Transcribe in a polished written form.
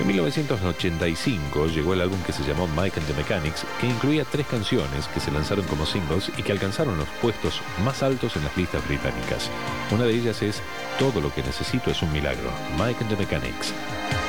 1985 llegó el álbum que se llamó Mike and the Mechanics, que incluía 3 canciones que se lanzaron como singles y que alcanzaron los puestos más altos en las listas británicas. Una de ellas es Todo lo que necesito es un milagro, Mike and the Mechanics.